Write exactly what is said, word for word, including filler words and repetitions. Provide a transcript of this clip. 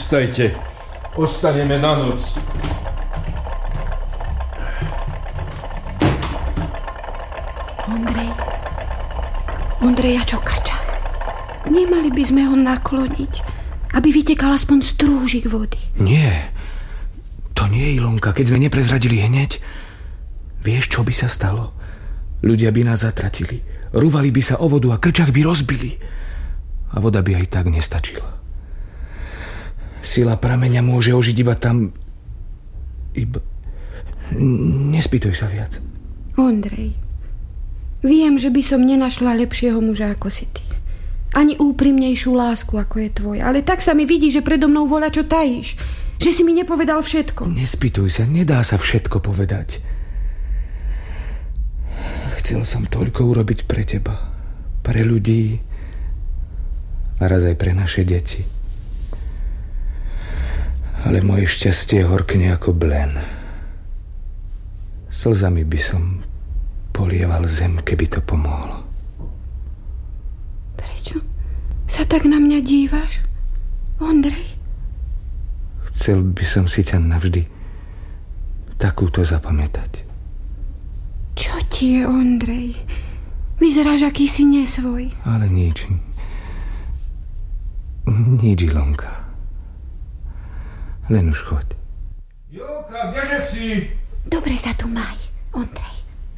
Ostajte. Ostaneme na noc. Ondrej. Ondrej, a čo krčach? Nemali by sme ho nakloniť, aby vytekal aspoň strúžik vody. Nie. To nie je Ilonka, keď sme neprezradili hneď. Vieš, čo by sa stalo? Ľudia by nás zatratili. Rúvali by sa o vodu a krčach by rozbili. A voda by aj tak nestačila. Sila prameňa môže ožiť iba tam... Iba... Nespýtuj sa viac. Ondrej, viem, že by som nenašla lepšieho muža ako si ty. Ani úprimnejšiu lásku ako je tvoja. Ale tak sa mi vidí, že predo mnou voľa čo tajíš. Že si mi nepovedal všetko. Nespýtuj sa, nedá sa všetko povedať. Chcel som toľko urobiť pre teba. Pre ľudí. A raz aj pre naše deti. Ale moje šťastie horkne ako blen. Slzami by som polieval zem, keby to pomohlo. Prečo sa tak na mňa díváš, Ondrej? Chcel by som si ťa navždy takúto zapamätať. Čo ti je, Ondrej? Vyzeráš akýsi nesvoj. Ale nič. Nič, Ilonka. Len už choď. Jolka, kdeže si? Dobre sa tu maj, Ondrej.